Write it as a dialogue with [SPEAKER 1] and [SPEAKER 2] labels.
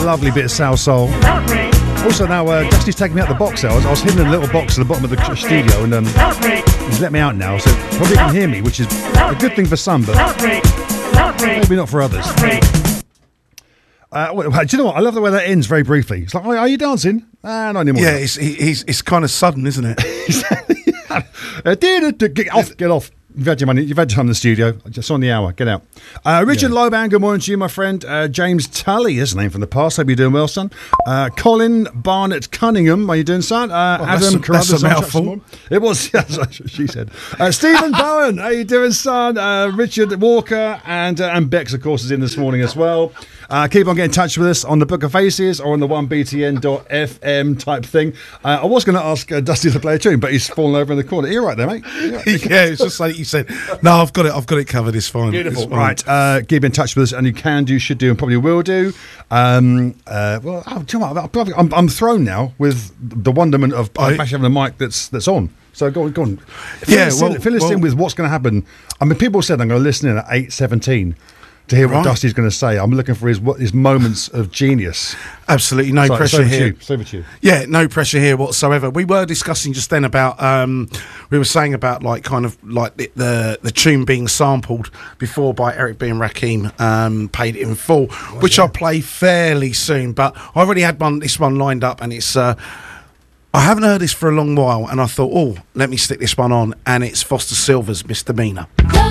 [SPEAKER 1] lovely bit of South Soul. Also now, Dusty's taking me out the box. I was hidden in a little box at the bottom of the studio, and he's let me out now, so probably can hear me, which is a good thing for some, but maybe not for others. Do you know what? I love the way that ends very briefly. It's like, oh, are you dancing? Not anymore.
[SPEAKER 2] Yeah, it's kind of sudden, isn't it?
[SPEAKER 1] Get off. You've had your money. You've had time in the studio. Just on the hour. Get out. Richard Loban, good morning to you, my friend. James Tully, his name from the past. Hope you're doing well, son. Colin Barnett Cunningham, how you doing, son? Adam Carruthers.
[SPEAKER 2] That's a mouthful.
[SPEAKER 1] It was, that's what she said. Stephen Bowen, how you doing, son? Richard Walker and Bex, of course, is in this morning as well. Keep on getting in touch with us on the Book of Faces or on the 1BTN.FM type thing. I was going to ask Dusty to play a tune, but he's fallen over in the corner. You're right there, mate.
[SPEAKER 2] Yeah, it's just like you said. No, I've got it covered. It's fine.
[SPEAKER 1] Beautiful.
[SPEAKER 2] It's fine.
[SPEAKER 1] Right, keep in touch with us, and you can do, should do, and probably will do. Do you know what? I'm thrown now with the wonderment of actually having a mic that's on. So go on. Fill us in with what's going to happen. I mean, people said I'm going to listen in at 8:17 to hear what Dusty's going to say. I'm looking for his moments of genius.
[SPEAKER 2] Absolutely no pressure here.
[SPEAKER 1] Over to you.
[SPEAKER 2] Yeah, no pressure here whatsoever. We were discussing just then about we were saying about the tune being sampled before by Eric B and Rakim, Paid It in Full, which I'll play fairly soon. But I already had this one lined up, and it's I haven't heard this for a long while, and I thought, let me stick this one on, and it's Foster Silver's Misdemeanor.